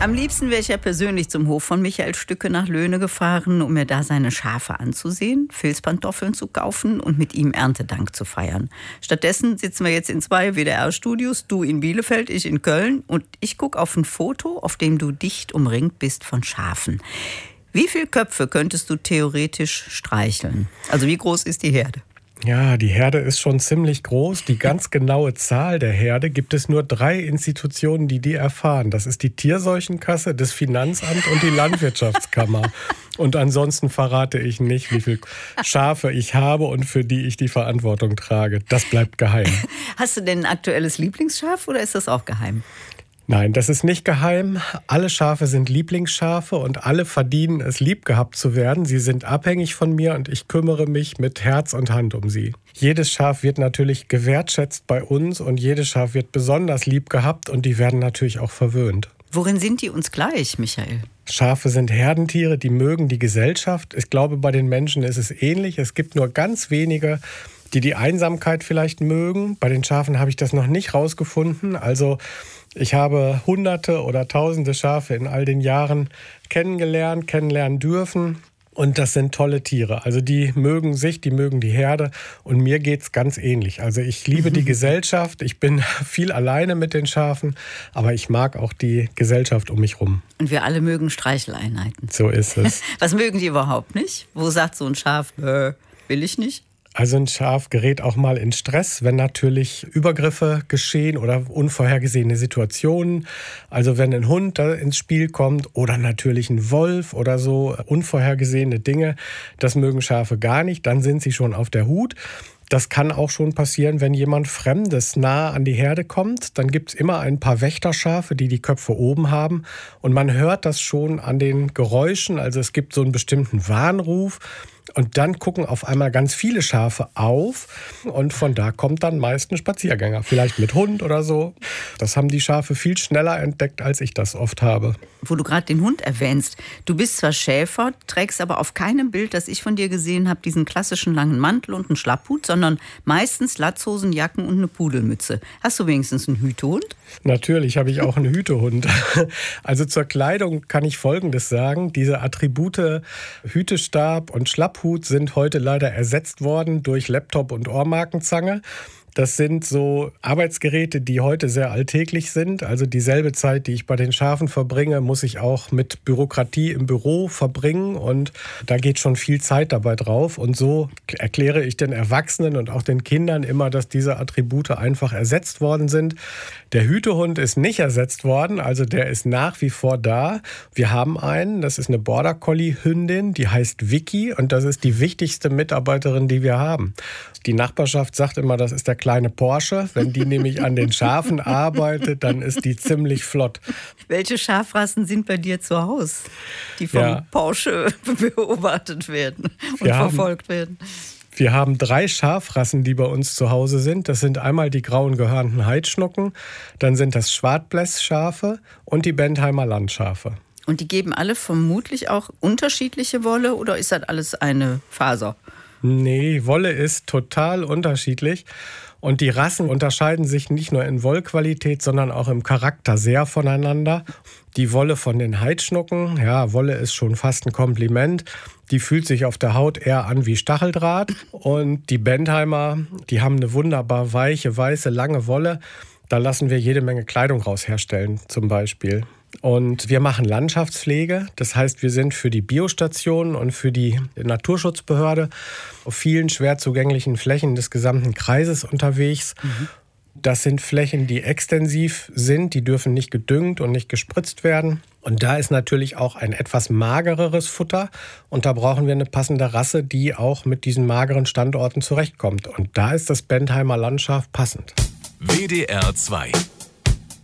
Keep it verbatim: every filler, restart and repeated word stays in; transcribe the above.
Am liebsten wäre ich ja persönlich zum Hof von Michael Stücke nach Löhne gefahren, um mir da seine Schafe anzusehen, Filzpantoffeln zu kaufen und mit ihm Erntedank zu feiern. Stattdessen sitzen wir jetzt in zwei W D R-Studios, du in Bielefeld, ich in Köln, und ich gucke auf ein Foto, auf dem du dicht umringt bist von Schafen. Wie viele Köpfe könntest du theoretisch streicheln? Also wie groß ist die Herde? Ja, die Herde ist schon ziemlich groß. Die ganz genaue Zahl der Herde gibt es nur drei Institutionen, die die erfahren. Das ist die Tierseuchenkasse, das Finanzamt und die Landwirtschaftskammer. Und ansonsten verrate ich nicht, wie viele Schafe ich habe und für die ich die Verantwortung trage. Das bleibt geheim. Hast du denn ein aktuelles Lieblingsschaf oder ist das auch geheim? Nein, das ist nicht geheim. Alle Schafe sind Lieblingsschafe und alle verdienen es, lieb gehabt zu werden. Sie sind abhängig von mir und ich kümmere mich mit Herz und Hand um sie. Jedes Schaf wird natürlich gewertschätzt bei uns und jedes Schaf wird besonders lieb gehabt und die werden natürlich auch verwöhnt. Worin sind die uns gleich, Michael? Schafe sind Herdentiere, die mögen die Gesellschaft. Ich glaube, bei den Menschen ist es ähnlich. Es gibt nur ganz wenige, die die Einsamkeit vielleicht mögen. Bei den Schafen habe ich das noch nicht rausgefunden. Also ich habe Hunderte oder Tausende Schafe in all den Jahren kennengelernt, kennenlernen dürfen. Und das sind tolle Tiere. Also die mögen sich, die mögen die Herde. Und mir geht's ganz ähnlich. Also ich liebe die Gesellschaft. Ich bin viel alleine mit den Schafen. Aber ich mag auch die Gesellschaft um mich rum. Und wir alle mögen Streicheleinheiten. So ist es. Was mögen die überhaupt nicht? Wo sagt so ein Schaf, äh, will ich nicht? Also ein Schaf gerät auch mal in Stress, wenn natürlich Übergriffe geschehen oder unvorhergesehene Situationen. Also wenn ein Hund da ins Spiel kommt oder natürlich ein Wolf oder so, unvorhergesehene Dinge, das mögen Schafe gar nicht. Dann sind sie schon auf der Hut. Das kann auch schon passieren, wenn jemand Fremdes nah an die Herde kommt. Dann gibt es immer ein paar Wächterschafe, die die Köpfe oben haben. Und man hört das schon an den Geräuschen. Also es gibt so einen bestimmten Warnruf. Und dann gucken auf einmal ganz viele Schafe auf und von da kommt dann meist ein Spaziergänger, vielleicht mit Hund oder so. Das haben die Schafe viel schneller entdeckt, als ich das oft habe. Wo du gerade den Hund erwähnst, du bist zwar Schäfer, trägst aber auf keinem Bild, das ich von dir gesehen habe, diesen klassischen langen Mantel und einen Schlapphut, sondern meistens Latzhosen, Jacken und eine Pudelmütze. Hast du wenigstens einen Hütehund? Natürlich habe ich auch einen Hütehund. Also zur Kleidung kann ich Folgendes sagen. Diese Attribute Hütestab und Schlapphut sind heute leider ersetzt worden durch Laptop und Ohrmarkenzange. Das sind so Arbeitsgeräte, die heute sehr alltäglich sind. Also dieselbe Zeit, die ich bei den Schafen verbringe, muss ich auch mit Bürokratie im Büro verbringen. Und da geht schon viel Zeit dabei drauf. Und so erkläre ich den Erwachsenen und auch den Kindern immer, dass diese Attribute einfach ersetzt worden sind. Der Hütehund ist nicht ersetzt worden, also der ist nach wie vor da. Wir haben einen, das ist eine Border Collie Hündin, die heißt Vicky und das ist die wichtigste Mitarbeiterin, die wir haben. Die Nachbarschaft sagt immer, das ist der kleine Porsche. Wenn die nämlich an den Schafen arbeitet, dann ist die ziemlich flott. Welche Schafrassen sind bei dir zu Hause, die vom ja. Porsche beobachtet werden und wir verfolgt haben, werden? Wir haben drei Schafrassen, die bei uns zu Hause sind. Das sind einmal die grauen gehörnten Heidschnucken, dann sind das Schwartbläss-Schafe und die Bentheimer Landschafe. Und die geben alle vermutlich auch unterschiedliche Wolle oder ist das alles eine Faser? Nee, Wolle ist total unterschiedlich. Und die Rassen unterscheiden sich nicht nur in Wollqualität, sondern auch im Charakter sehr voneinander. Die Wolle von den Heidschnucken, ja, Wolle ist schon fast ein Kompliment. Die fühlt sich auf der Haut eher an wie Stacheldraht. Und die Bentheimer, die haben eine wunderbar weiche, weiße, lange Wolle. Da lassen wir jede Menge Kleidung raus herstellen, zum Beispiel. Und wir machen Landschaftspflege. Das heißt, wir sind für die Biostationen und für die Naturschutzbehörde auf vielen schwer zugänglichen Flächen des gesamten Kreises unterwegs. Mhm. Das sind Flächen, die extensiv sind. Die dürfen nicht gedüngt und nicht gespritzt werden. Und da ist natürlich auch ein etwas magereres Futter. Und da brauchen wir eine passende Rasse, die auch mit diesen mageren Standorten zurechtkommt. Und da ist das Bentheimer Landschaf passend. W D R zwei